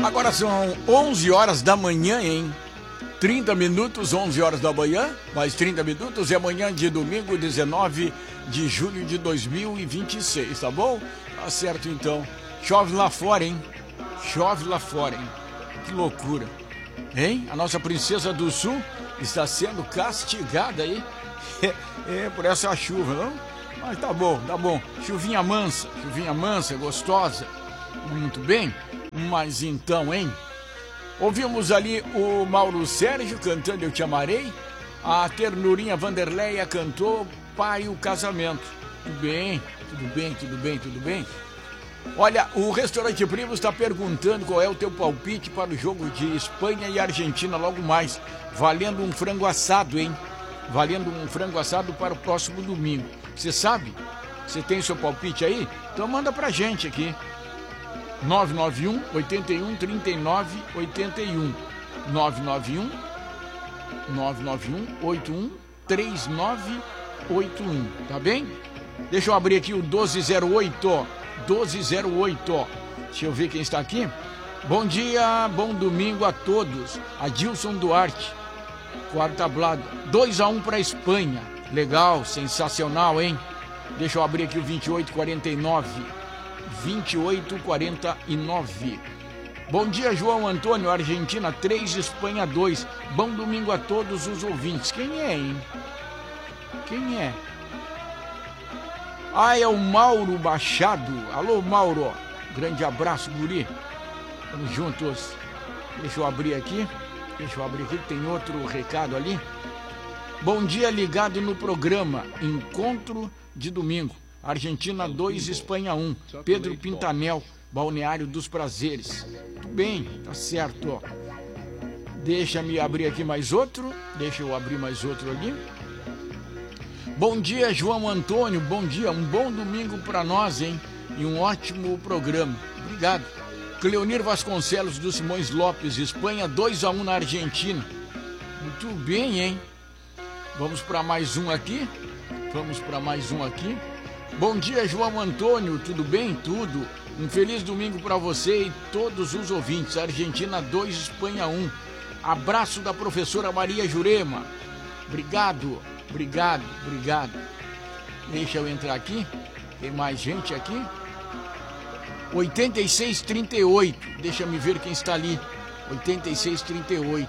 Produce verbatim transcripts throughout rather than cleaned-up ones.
Agora são onze horas da manhã, hein? trinta minutos, onze horas da manhã, mais trinta minutos, e amanhã de domingo, dezenove de julho de dois mil e vinte e seis, tá bom? Tá certo então. Chove lá fora, hein? Chove lá fora, hein? Que loucura. Hein? A nossa princesa do sul está sendo castigada aí é, por essa chuva, não? Mas tá bom, tá bom. Chuvinha mansa, chuvinha mansa, gostosa. Muito bem. Mas então, hein? Ouvimos ali o Mauro Sérgio cantando Eu Te Amarei. A ternurinha Vanderleia cantou Pai o Casamento. Tudo bem, tudo bem, tudo bem, tudo bem. Olha, o Restaurante Primo está perguntando qual é o teu palpite para o jogo de Espanha e Argentina logo mais. Valendo um frango assado, hein? Valendo um frango assado para o próximo domingo. Você sabe? Você tem seu palpite aí? Então manda pra gente aqui. nove nove um, oito um, três nove oito um. nove nove um, nove nove um, oito um, três nove oito um. Tá bem? Deixa eu abrir aqui o doze zero oito. doze zero oito. Deixa eu ver quem está aqui. Bom dia, bom domingo a todos. Adilson Duarte. Quarta tablada. dois a um para a Espanha. Legal, sensacional, hein? Deixa eu abrir aqui o vinte e oito quarenta e nove. vinte e oito quarenta e nove. Bom dia, João Antônio. Argentina três, Espanha dois. Bom domingo a todos os ouvintes. Quem é, hein? Quem é? Ah, é o Mauro Machado. Alô, Mauro. Grande abraço, guri. Vamos juntos. Deixa eu abrir aqui. Deixa eu abrir aqui, tem outro recado ali. Bom dia, ligado no programa Encontro de Domingo. Argentina dois, Espanha um. Pedro Pintanel, Balneário dos Prazeres. Tudo bem, tá certo, ó. Deixa-me abrir aqui mais outro. Deixa eu abrir mais outro ali. Bom dia, João Antônio. Bom dia, um bom domingo para nós, hein? E um ótimo programa. Obrigado. Cleonir Vasconcelos do Simões Lopes, Espanha dois a um na Argentina. Muito bem, hein? Vamos para mais um aqui. Vamos para mais um aqui. Bom dia, João Antônio. Tudo bem? Tudo. Um feliz domingo para você e todos os ouvintes. Argentina dois, Espanha um. Abraço da professora Maria Jurema. Obrigado. Obrigado, obrigado. Deixa eu entrar aqui. Tem mais gente aqui. oitenta e seis trinta e oito. Deixa eu ver quem está ali. oitenta e seis trinta e oito.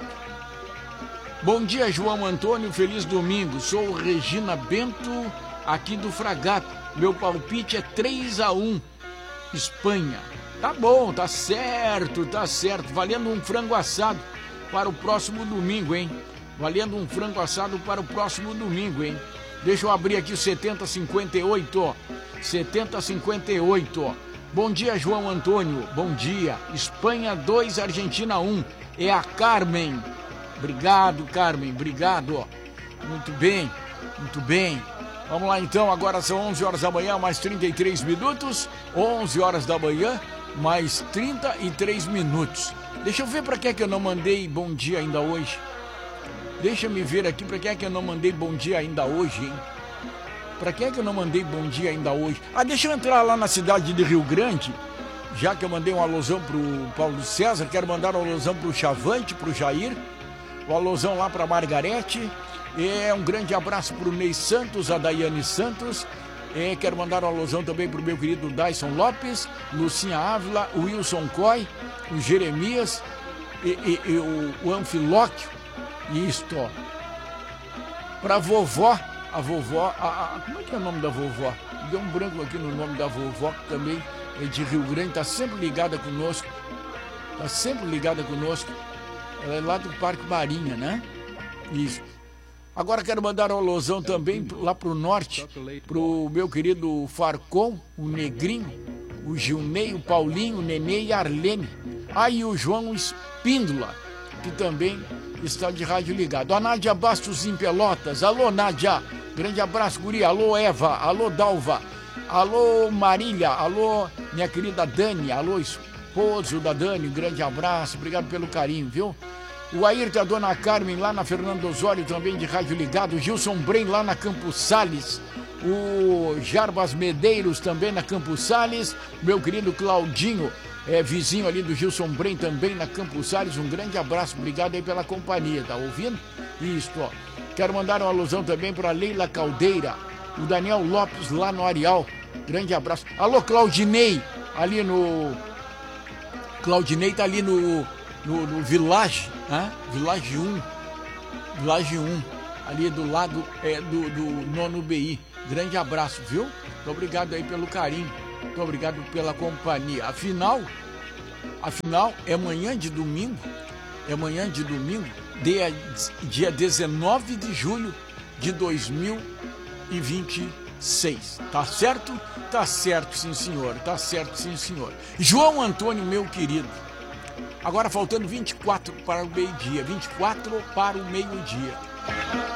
Bom dia, João Antônio. Feliz domingo. Sou Regina Bento, aqui do Fragato. Meu palpite é três a um. Espanha. Tá bom, tá certo, tá certo. Valendo um frango assado para o próximo domingo, hein? Valendo um frango assado para o próximo domingo, hein? Deixa eu abrir aqui o setenta cinquenta e oito. setenta cinquenta e oito. Bom dia, João Antônio. Bom dia. Espanha dois, Argentina um. É a Carmen. Obrigado, Carmen. Obrigado. Muito bem, muito bem. Vamos lá então, agora são onze horas da manhã, mais trinta e três minutos. onze horas da manhã, mais trinta e três minutos. Deixa eu ver para que é que eu não mandei bom dia ainda hoje. Deixa me ver aqui para quem é que eu não mandei bom dia ainda hoje, hein? Para quem é que eu não mandei bom dia ainda hoje? Ah, deixa eu entrar lá na cidade de Rio Grande, já que eu mandei um alusão pro Paulo César, quero mandar um alusão pro Chavante, pro Jair, um alusão lá pra Margarete, é, um grande abraço pro Ney Santos, a Daiane Santos, é, quero mandar um alusão também pro meu querido Dyson Lopes, Lucinha Ávila, o Wilson Coy, o Jeremias, e, e, e o, o Anfilóquio. Isto, ó. Pra vovó, a vovó, a, a, como é que é o nome da vovó? Deu um branco aqui no nome da vovó, que também é de Rio Grande, tá sempre ligada conosco. Tá sempre ligada conosco. Ela é lá do Parque Marinha, né? Isso. Agora quero mandar um alusão também lá pro norte, pro meu querido Farcon, o Negrinho, o Gilnei, o Paulinho, o Nenê e a Arlene. Aí o João Espíndola, que também está de rádio ligado. A Nádia Bastos em Pelotas. Alô, Nádia. Grande abraço, guri. Alô, Eva. Alô, Dalva. Alô, Marília. Alô, minha querida Dani. Alô, esposo da Dani. Grande abraço. Obrigado pelo carinho, viu? O Ayrton, a Dona Carmen, lá na Fernando Osório, também de rádio ligado. Gilson Brem, lá na Campos Sales. O Jarbas Medeiros, também na Campos Sales. Meu querido Claudinho, é vizinho ali do Gilson Brem também na Campos Salles. Um grande abraço, obrigado aí pela companhia, tá ouvindo? Isso, ó. Quero mandar uma alusão também para Leila Caldeira, o Daniel Lopes lá no Areal. Grande abraço. Alô, Claudinei, ali no... Claudinei tá ali no, no, no Village, né? Village um. Village um, ali do lado é, do, do nono B I. Grande abraço, viu? Muito obrigado aí pelo carinho. Muito obrigado pela companhia. Afinal, afinal, é amanhã de domingo. É amanhã de domingo, dia, dia dezenove de julho de dois mil e vinte e seis. Tá certo? Tá certo, sim, senhor. Tá certo, sim, senhor. João Antônio, meu querido. Agora faltando vinte e quatro para o meio-dia. vinte e quatro para o meio-dia.